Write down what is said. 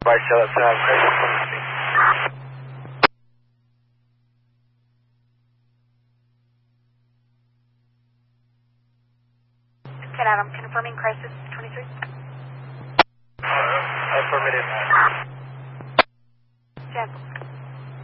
Bye, Charlotte. Crisis on the scene. Can I'm confirming crisis 23. Affirmative.